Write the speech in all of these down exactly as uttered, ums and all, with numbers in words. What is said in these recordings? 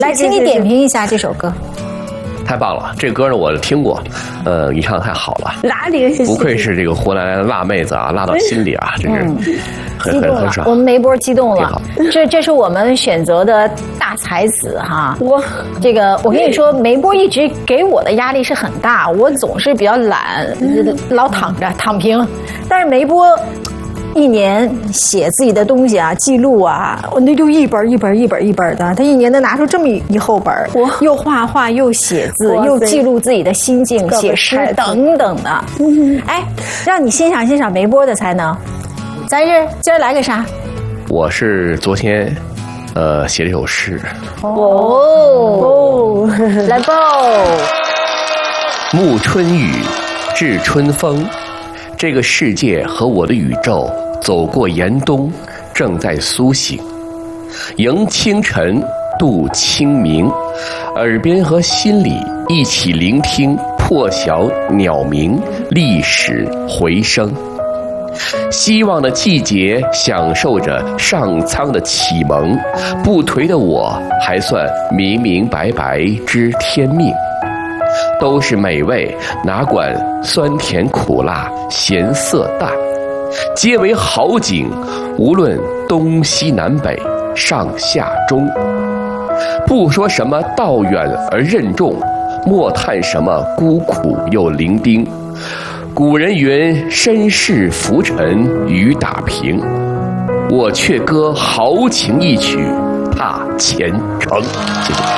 来，请你点评一下这首歌。 太棒了，这歌呢我听过，呃，你唱的太好了， 哪里？ 不愧是这个湖南来的辣妹子啊，辣到心里啊，真是很很很爽。 我们梅波激动了，这这是我们选择的大才子哈。我这个我跟你说，梅波一直给我的压力是很大，我总是比较懒，老躺着躺平，但是梅波。一年写自己的东西啊，记录啊，那就一本一本一本一本的。他一年能拿出这么一厚本，又画画又写字，又记录自己的心境，写诗等等的。哎，让你欣赏欣赏梅波的才能。咱是今儿来个啥？ 我是昨天，呃，写了一首诗。 哦，来吧。 暮春雨，至春风。这个世界和我的宇宙走过严冬，正在苏醒。迎清晨，度清明，耳边和心里一起聆听破晓鸟鸣，历史回声。希望的季节，享受着上苍的启蒙，不颓的我还算明明白白知天命。都是美味，哪管酸甜苦辣咸涩淡，皆为好景，无论东西南北上下中。不说什么道远而任重，莫叹什么孤苦又伶仃。古人云：身世浮沉雨打平，我却歌豪情一曲踏前程。谢谢。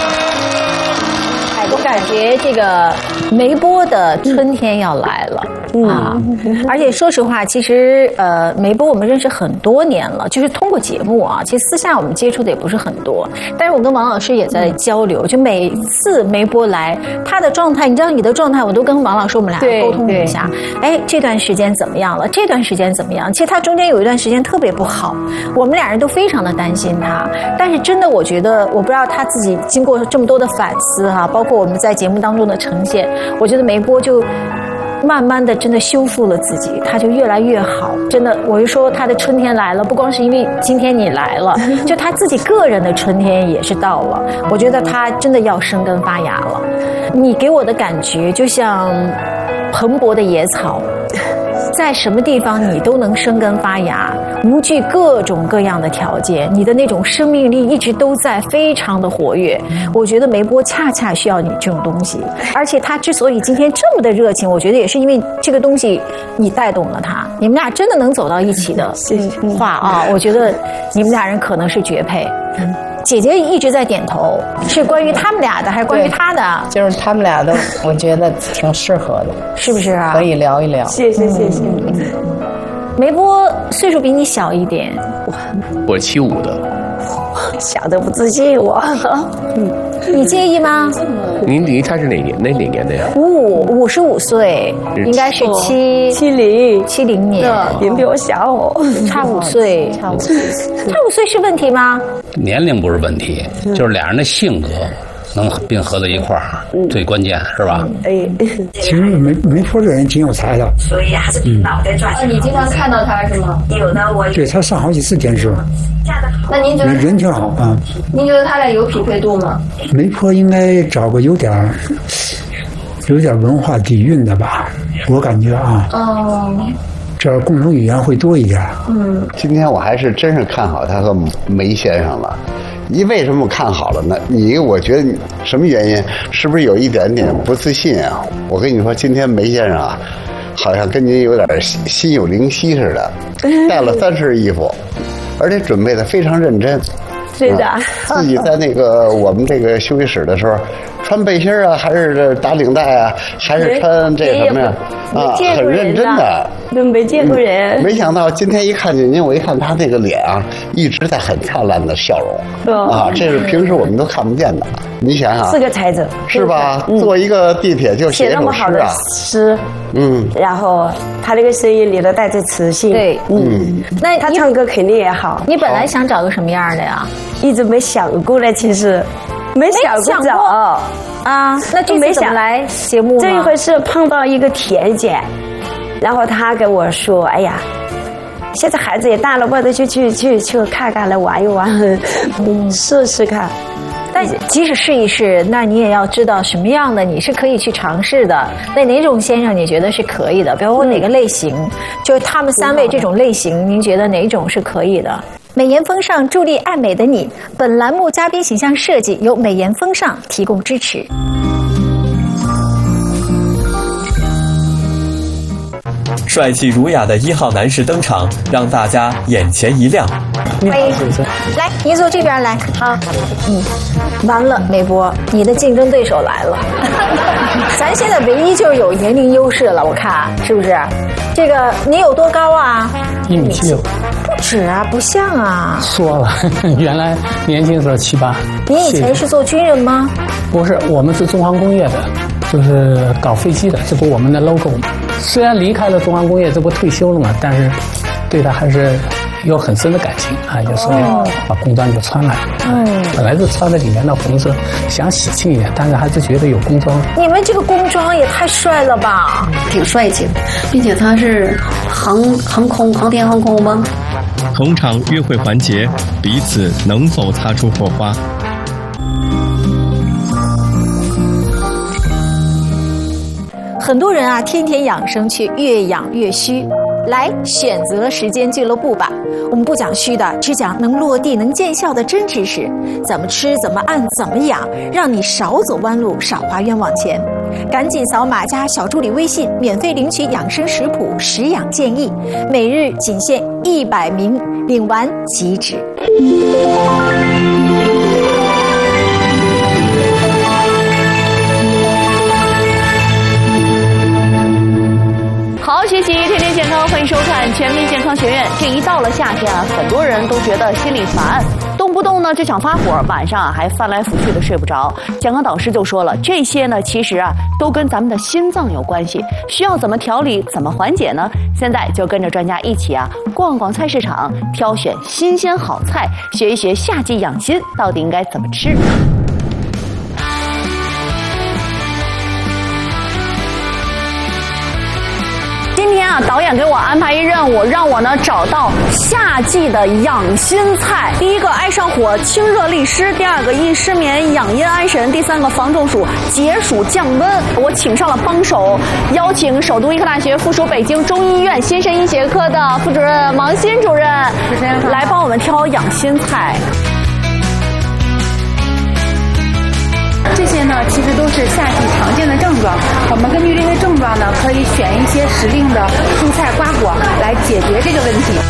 我感觉这个梅波的春天要来了。嗯、啊！而且说实话，其实呃，梅波我们认识很多年了，就是通过节目啊，其实私下我们接触的也不是很多。但是我跟王老师也在交流，就每次梅波来，他的状态，你知道你的状态，我都跟王老师我们俩沟通一下。哎，这段时间怎么样了？这段时间怎么样？其实他中间有一段时间特别不好，我们俩人都非常的担心他。但是真的，我觉得，我不知道他自己经过这么多的反思哈、啊，包括我们在节目当中的呈现，我觉得梅波就。慢慢的，真的修复了自己，他就越来越好。真的，我就说他的春天来了，不光是因为今天你来了，就他自己个人的春天也是到了。我觉得他真的要生根发芽了。你给我的感觉就像蓬勃的野草，在什么地方你都能生根发芽，无惧各种各样的条件，你的那种生命力一直都在，非常的活跃。我觉得梅波恰恰需要你这种东西，而且他之所以今天这么的热情，我觉得也是因为这个东西你带动了他，你们俩真的能走到一起的话啊，我觉得你们俩人可能是绝配。姐姐一直在点头，是关于他们俩的还是关于他的？ 就是他们俩的，我觉得挺适合的， 是不是啊？ 可以聊一聊。 谢谢谢谢。嗯、梅波岁数比你小一点， 我七五的， 小的不自信我。嗯，你介意吗？ 您您他是哪年哪哪年的呀？ 五五五十五岁，应该是七七零七零年， 您比我小哦， 差五岁，差五岁，差五岁是问题吗？ 年龄不是问题，就是俩人的性格能并合在一块儿，嗯、最关键是吧？ 哎， 其实梅梅波这人挺有才的， 所以还是凭脑袋赚钱。 你经常看到他是吗？ 有的我对他上好几次电视。 那您觉得人挺好啊？ 您觉得他俩有匹配度吗？ 梅波应该找个有点有点文化底蕴的吧，我感觉啊。哦。这共同语言会多一点。 嗯，今天我还是真是看好他和梅先生了。你为什么看好了呢？你我觉得你什么原因？是不是有一点点不自信啊？我跟你说，今天梅先生啊，好像跟您有点心有灵犀似的，带了三身衣服，而且准备的非常认真。 是的、 嗯，自己在那个我们这个休息室的时候，穿背心啊，还是打领带啊，还是穿这什么呀？啊，很认真的。 都没见过人、 嗯。没想到今天一看见您，我一看他那个脸啊，一直在很灿烂的笑容。哦、啊，这是平时我们都看不见的。你想想， 是个才子， 是吧？嗯、坐一个地铁就写一首诗啊。 诗，嗯，然后他那个声音里头带着磁性。 对，嗯。 那他唱歌肯定也好。 你本来想找个什么样的呀？ 一直没想过呢，其实没想过找啊。那这没想来节目吗？ 这一回是碰到一个田姐，然后她跟我说：“哎呀，现在孩子也大了，我得去去去去看看来玩一玩，嗯，试试看。” 但即使试一试，那你也要知道什么样的你是可以去尝试的。那哪种先生你觉得是可以的？比如说哪个类型，就是他们三位这种类型，您觉得哪种是可以的？美颜风尚助力爱美的你，本栏目嘉宾形象设计由美颜风尚提供支持。 帅气儒雅的一号男士登场，让大家眼前一亮。 欢迎，来，您坐这边来。好，嗯，完了，梅波，你的竞争对手来了。咱现在唯一就是有年龄优势了，我看是不是？这个你有多高啊？ 一米七六。 不止啊，不像啊。 说了，原来年轻时候七八。 你以前是做军人吗？ 不是，我们是中航工业的，就是搞飞机的，这不我们的 logo 吗？虽然离开了中航工业，这不退休了嘛，但是对他还是有很深的感情啊，有时候把工装就穿来。嗯，本来是穿的里面的红色，想喜庆一点，但是还是觉得有工装。 你们这个工装也太帅了吧！ 挺帅气的，并且它是航航空航天航空吗？ 同场约会环节，彼此能否擦出火花？ 很多人啊，天天养生却越养越虚。来，选择时间俱乐部吧。我们不讲虚的，只讲能落地、能见效的真知识。怎么吃，怎么按，怎么养，让你少走弯路，少花冤枉钱。赶紧扫码加小助理微信，免费领取养生食谱、食养建议，每日仅限一百名，领完即止。 好好学习，天天健康，欢迎收看全民健康学院。这一到了夏天啊，很多人都觉得心里烦，动不动呢就想发火，晚上啊还翻来覆去的睡不着。健康导师就说了，这些呢其实啊都跟咱们的心脏有关系，需要怎么调理，怎么缓解呢？现在就跟着专家一起啊逛逛菜市场，挑选新鲜好菜，学一学夏季养心到底应该怎么吃。今天啊，导演给我安排一任务，让我呢找到夏季的养心菜。第一个爱上火清热利湿，第二个易失眠养阴安神，第三个防中暑解暑降温。我请上了帮手，邀请首都医科大学附属北京中医院心肾医学科的副主任王鑫主任来帮我们挑养心菜。 这些呢，其实都是夏季常见的症状。我们根据这些症状呢，可以选一些时令的蔬菜瓜果来解决这个问题。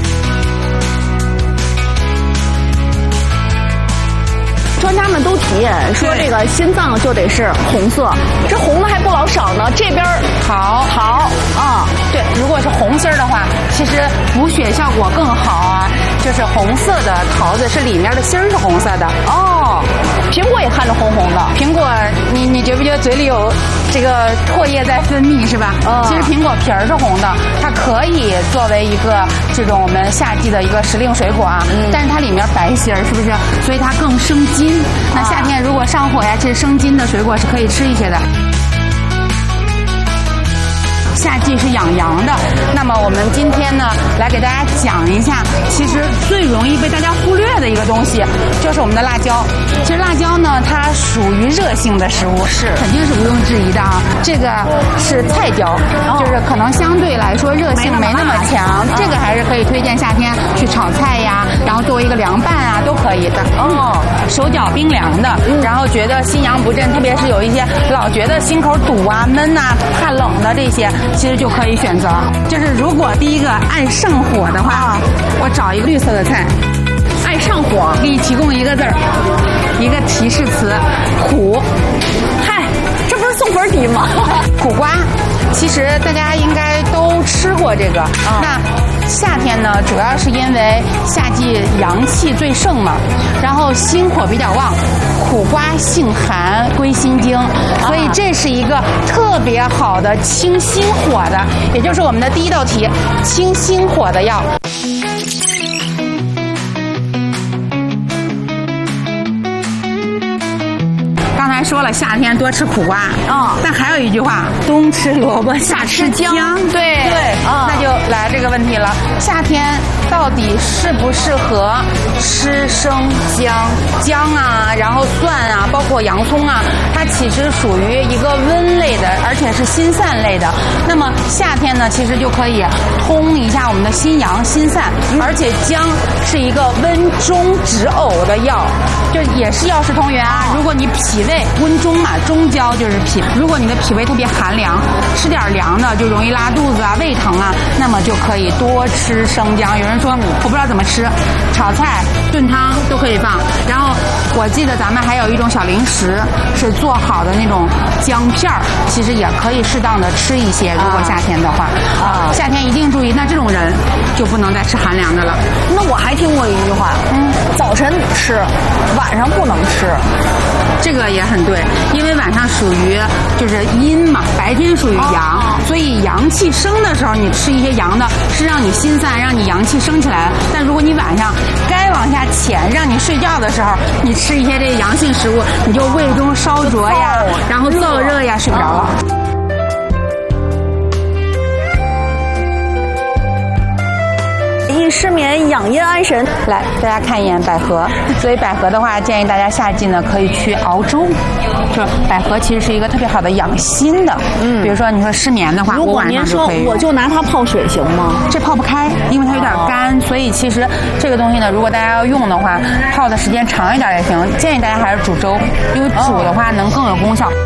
专家们都提说，这个心脏就得是红色，这红的还不老少呢。这边桃桃啊， 对，如果是红心儿的话，其实补血效果更好啊。就是红色的桃子是里面的芯儿是红色的哦。苹果也看着红红的， 苹果你你觉不觉得嘴里有这个唾液在分泌是吧？嗯。其实苹果皮儿是红的，它可以作为一个这种我们夏季的一个时令水果啊。嗯。但是它里面白芯儿是不是？所以它更生津。那夏天如果上火呀，这生津的水果是可以吃一些的。夏季是养阳的，那么我们今天呢，来给大家讲一下，其实最容易被大家忽略的一个东西，就是我们的辣椒。其实辣椒呢，它属于热性的食物，是肯定是毋庸置疑的啊。这个是菜椒，就是可能相对来说热性没那么强，这个还是可以推荐夏天去炒菜呀，然后作为一个凉拌啊，都可以的。哦，手脚冰凉的，然后觉得心阳不振，特别是有一些老觉得心口堵啊、闷呐、怕冷的这些。其实就可以选择，就是如果第一个爱上火的话，啊、我找一个绿色的菜， 爱上火， 给你提供一个字儿，一个提示词，苦。 嗨，这不是送分题吗？ 苦瓜，其实大家应该都吃过这个。啊、那夏天呢，主要是因为夏季阳气最盛嘛，然后心火比较旺。苦瓜性寒，归心经，所以这是一个特别好的清心火的，也就是我们的第一道题，清心火的药。刚才说了，夏天多吃苦瓜啊、哦，但还有一句话，冬吃萝卜夏吃姜。对对， 哦、那就来这个问题了，夏天到底适不适合吃生姜、姜啊，然后蒜啊，包括洋葱啊，它其实属于一个温类的，而且是心散类的。那么夏天呢，其实就可以通一下我们的心阳、心散，而且姜是一个温中止呕的药，就也是药食同源啊。如果你脾胃温中嘛，中焦就是脾，如果你的脾胃特别寒凉，吃点凉的就容易拉肚子啊、胃疼啊，那么就可以多吃生姜。有人说我不知道怎么吃，炒菜、炖汤都可以放。然后我记得咱们还有一种小零食是做好的那种姜片儿，其实也可以适当的吃一些。如果夏天的话，啊，夏天一定注意。那这种人就不能再吃寒凉的了。 那我还听过一句话，嗯，早晨吃，晚上不能吃。 这个也很对，因为晚上属于就是阴嘛，白天属于阳，哦、所以阳气升的时候，你吃一些阳的，是让你心散，让你阳气升起来。但如果你晚上该往下潜，让你睡觉的时候，你吃一些这个阳性食物，你就胃中烧灼呀，然后燥热呀，睡不着了。 益失眠，养阴安神。 来，大家看一眼百合。所以百合的话，建议大家夏季呢可以去熬粥。就百合其实是一个特别好的养心的。嗯，比如说你说失眠的话， 如果您说我就拿它泡水行吗？ 这泡不开，因为它有点干，哦、所以其实这个东西呢，如果大家要用的话，泡的时间长一点也行。建议大家还是煮粥，因为煮的话能更有功效。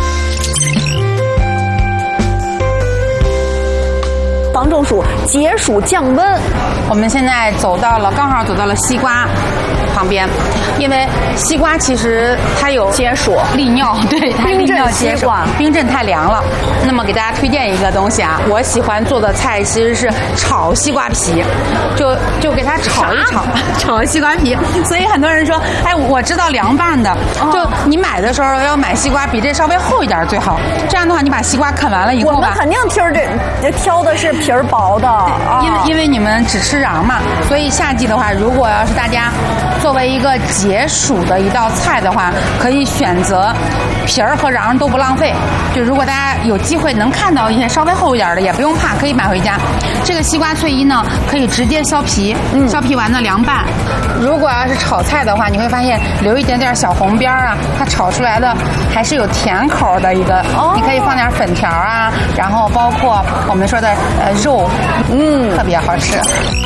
防中暑、解暑、降温。 我们现在走到了，刚好走到了西瓜旁边，因为西瓜其实它有解暑、 利尿，对，它利尿解暑。冰镇太凉了。那么给大家推荐一个东西啊，我喜欢做的菜其实是炒西瓜皮，就就给它炒一炒，炒西瓜皮。所以很多人说，哎，我知道凉拌的，就你买的时候要买西瓜比这稍微厚一点最好。这样的话，你把西瓜啃完了以后吧， 我们肯定挑这挑的是皮儿薄的， 因为因为你们只吃瓤嘛，所以夏季的话，如果要是大家作为一个解暑的一道菜的话，可以选择皮儿和瓤都不浪费。就如果大家有机会能看到一些稍微厚一点的，也不用怕，可以买回家。这个西瓜脆衣呢，可以直接削皮，嗯、削皮完呢凉拌。如果要是炒菜的话，你会发现留一点点小红边啊，它炒出来的还是有甜口的一个。哦、你可以放点粉条啊，然后包括我们说的呃肉，嗯，特别好吃。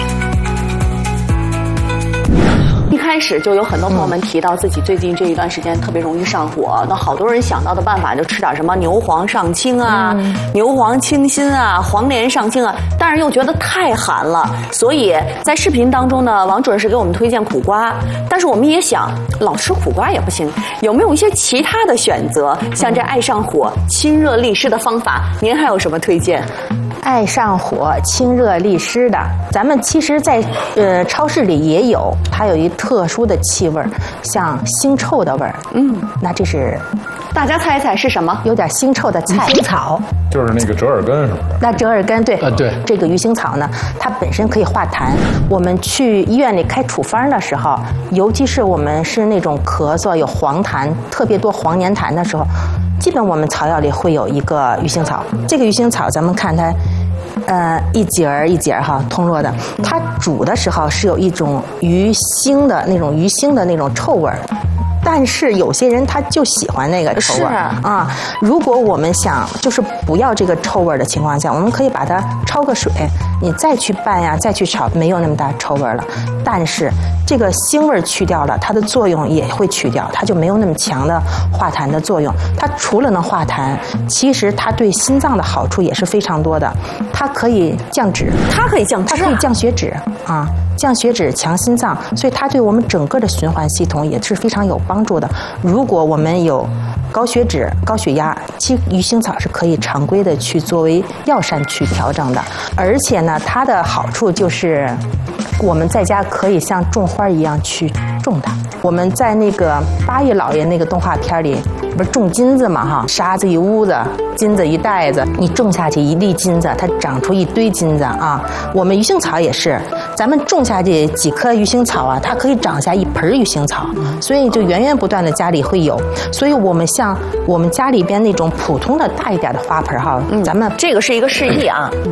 一开始就有很多朋友们提到自己最近这一段时间特别容易上火，那好多人想到的办法就吃点什么牛黄上清啊、嗯、牛黄清心啊、黄连上清啊，但是又觉得太寒了，所以在视频当中呢，王主任是给我们推荐苦瓜，但是我们也想老吃苦瓜也不行，有没有一些其他的选择？像这爱上火、清热利湿的方法，您还有什么推荐？ 爱上火、清热利湿的，咱们其实在呃超市里也有，它有一特殊的气味，像腥臭的味儿。嗯，那这是， 大家猜一猜是什么？ 有点腥臭的菜草， 就是那个折耳根，是不是？ 那折耳根对， 呃对， 这个鱼腥草呢，它本身可以化痰。我们去医院里开处方的时候，尤其是我们是那种咳嗽有黄痰，特别多黄黏痰的时候。基本我们草药里会有一个鱼腥草，这个鱼腥草咱们看它，呃，一节儿一节儿哈，通络的。它煮的时候是有一种鱼腥的那种鱼腥的那种臭味儿，但是有些人他就喜欢那个臭味儿啊、啊。如果我们想就是不要这个臭味儿的情况下，我们可以把它焯个水，你再去拌呀，再去炒，没有那么大臭味儿了。但是这个腥味儿去掉了，它的作用也会去掉，它就没有那么强的化痰的作用。它除了能化痰，其实它对心脏的好处也是非常多的。它可以降脂， 它可以降脂、啊， 它可以降血脂啊，降血脂强心脏，所以它对我们整个的循环系统也是非常有帮助的。如果我们有高血脂、高血压，其实鱼腥草是可以常规的去作为药膳去调整的。而且呢，它的好处就是我们在家可以像种花一样去种它。我们在那个八月老爷那个动画片里，不是种金子嘛哈，沙子一屋子，金子一袋子，你种下去一粒金子，它长出一堆金子啊。我们鱼腥草也是，咱们种下去几棵鱼腥草啊，它可以长下一盆鱼腥草，所以就源源不断的家里会有。所以我们像我们家里边那种普通的大一点的花盆哈，嗯、咱们这个是一个示意啊。嗯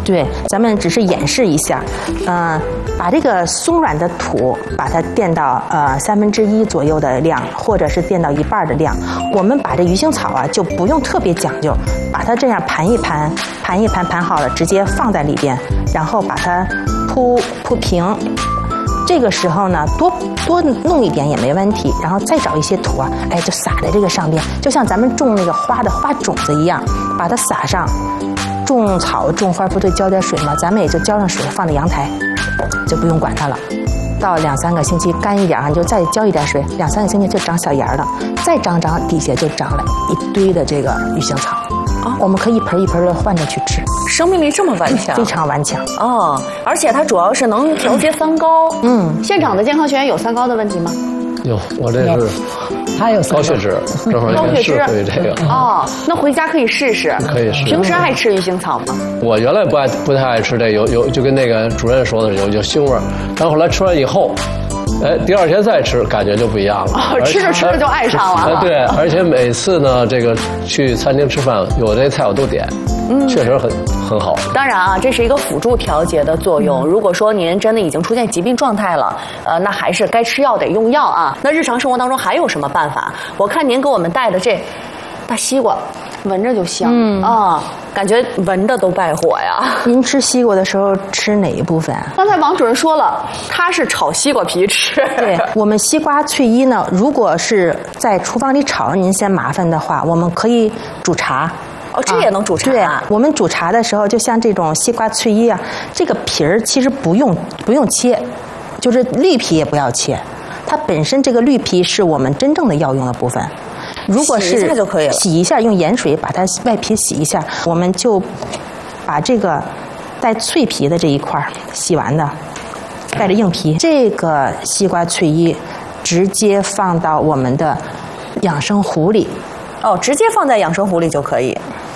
对，咱们只是演示一下，嗯、呃，把这个松软的土，把它垫到呃三分之一左右的量，或者是垫到一半的量。我们把这鱼腥草啊，就不用特别讲究，把它这样盘一盘，盘一盘盘好了，直接放在里边，然后把它铺铺平。这个时候呢，多多弄一点也没问题，然后再找一些土啊，哎，就撒在这个上边，就像咱们种那个花的花种子一样，把它撒上。种草种花不对浇点水吗？咱们也就浇上水，放在阳台，就不用管它了。到两三个星期干一点啊，你就再浇一点水，两三个星期就长小芽了，再长长底下就长了一堆的这个鱼腥草。啊，我们可以一盆一盆的换着去吃， 生命力这么顽强， 非常顽强哦！而且它主要是能调节三高。嗯，现场的健康学员有三高的问题吗？ 有，我这是他有高血脂，正好也是属于这个。 哦，那回家可以试试。 可以试。 平时爱吃鱼腥草吗？ 我原来不爱不太爱吃这，有有就跟那个主任说的有有腥味儿，但后来吃完以后。哎，第二天再吃，感觉就不一样了。 哦，吃着吃着就爱上了。 哎，对，而且每次呢，这个去餐厅吃饭，有这菜我都点，嗯，确实很很好。 当然啊，这是一个辅助调节的作用。如果说您真的已经出现疾病状态了，呃，那还是该吃药得用药啊。那日常生活当中还有什么办法？我看您给我们带的这大西瓜，闻着就香，嗯啊。感觉闻着都败火呀！ 您吃西瓜的时候吃哪一部分？ 刚才王主任说了，他是炒西瓜皮吃。 对，我们西瓜脆衣呢，如果是在厨房里炒，您嫌麻烦的话，我们可以煮茶。 哦，这也能煮茶、 啊？对，我们煮茶的时候，就像这种西瓜脆衣啊，这个皮儿其实不用不用切，就是绿皮也不要切，它本身这个绿皮是我们真正的药用的部分。如果是洗一下就可以了， 洗一下，用盐水把它外皮洗一下，我们就把这个带脆皮的这一块洗完的，带着硬皮，这个西瓜脆衣直接放到我们的养生壶里。 哦，直接放在养生壶里就可以。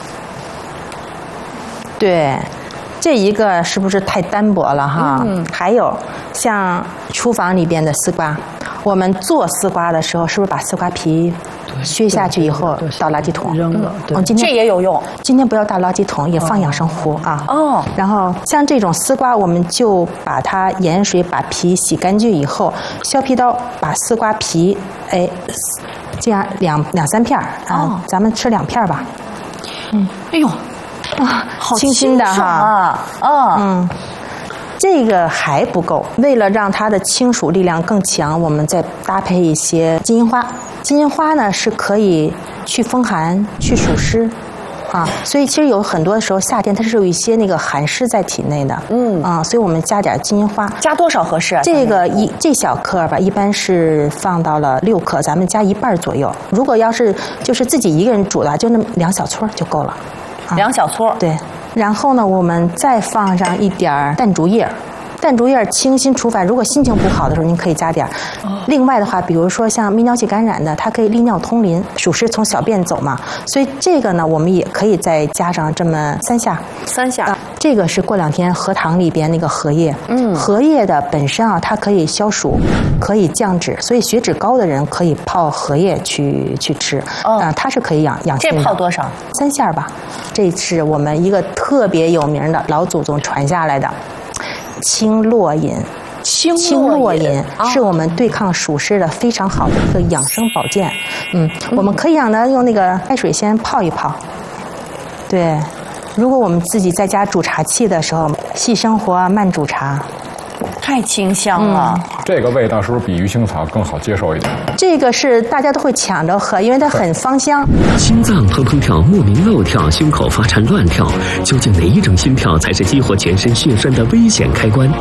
对，这一个是不是太单薄了哈？嗯。还有像厨房里边的丝瓜，我们做丝瓜的时候，是不是把丝瓜皮削下去以后倒垃圾桶扔了？ 我们今天这也有用。 今天不要倒垃圾桶，也放养生壶啊。 哦。 然后像这种丝瓜，我们就把它盐水把皮洗干净以后，削皮刀把丝瓜皮，哎，这样两两三片啊、哦，咱们吃两片吧。 嗯。哎呦，啊，好清新的哈啊，啊， 嗯。这个还不够，为了让它的清暑力量更强，我们再搭配一些金银花。金银花呢是可以去风寒、去暑湿，啊，所以其实有很多的时候夏天它是有一些那个寒湿在体内的，嗯啊，所以我们加点金银花。 加多少合适啊？ 这个一这小颗吧，一般是放到了六克，咱们加一半左右。如果要是就是自己一个人煮的，就那么两小撮就够了。 啊、两小撮， 对。然后呢，我们再放上一点淡竹叶，淡竹叶清心除烦。如果心情不好的时候，您可以加点。哦、另外的话，比如说像泌尿系感染的，它可以利尿通淋，暑湿从小便走嘛。所以这个呢，我们也可以再加上这么三下。 三下。啊、 这个是过两天荷塘里边那个荷叶。嗯。荷叶的本身啊，它可以消暑，可以降脂，所以血脂高的人可以泡荷叶去去吃。哦。啊、呃，它是可以养养心的。 这泡多少？ 三下吧。这是我们一个特别有名的老祖宗传下来的清络饮。 清络饮是我们对抗暑湿的非常好的一个养生保健。嗯，嗯我们可以让它用那个开水先泡一泡。对，如果我们自己在家煮茶器的时候，细生活慢煮茶。 太清香了、嗯， 这个味道是不是比鱼腥草更好接受一点？ 这个是大家都会抢着喝，因为它很芳香。 心脏砰砰跳，莫名漏跳，胸口发颤乱跳，究竟哪一种心跳才是激活全身血栓的危险开关？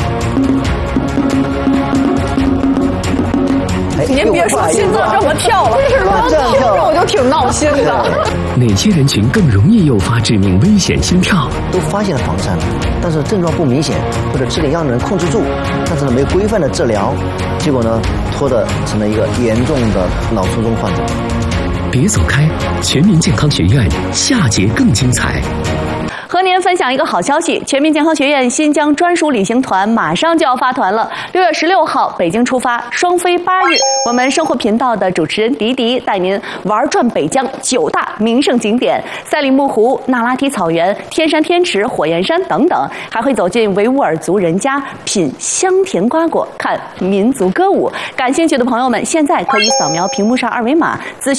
您别说心脏这么跳了，这是光听着我就挺闹心的。 哪些人群更容易诱发致命危险心跳？ 都发现了房颤了，但是症状不明显，或者治点药能控制住，但是呢没有规范的治疗，结果呢拖的成了一个严重的脑卒中患者。 别走开，全民健康学院下节更精彩。 和您分享一个好消息，全民健康学院新疆专属旅行团马上就要发团了。六月十六号北京出发，双飞八日。我们生活频道的主持人迪迪带您玩转北疆九大名胜景点：赛里木湖、那拉提草原、天山天池、火焰山等等，还会走进维吾尔族人家，品香甜瓜果，看民族歌舞。感兴趣的朋友们，现在可以扫描屏幕上二维码咨询。